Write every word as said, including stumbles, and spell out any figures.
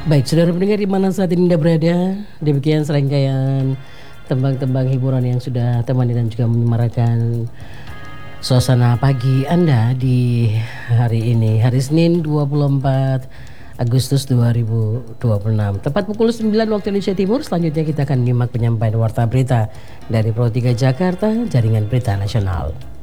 Baik, saudara pendengar di mana saat ini Anda berada, demikian serangkaian tembang-tembang hiburan yang sudah temani dan juga menyemarakan suasana pagi Anda di hari ini, hari Senin dua puluh empat Agustus dua ribu dua puluh enam. Tepat pukul sembilan waktu Indonesia Timur. Selanjutnya kita akan menyimak penyampaian warta berita dari Pro tiga Jakarta, Jaringan Berita Nasional.